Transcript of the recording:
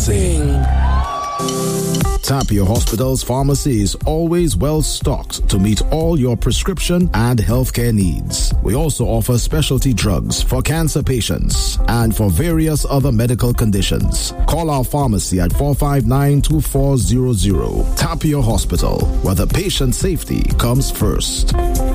sing. Tapio Hospital's pharmacy is always well stocked to meet all your prescription and healthcare needs. We also offer specialty drugs for cancer patients and for various other medical conditions. Call our pharmacy at 459-2400. Tapio Hospital, where the patient safety comes first.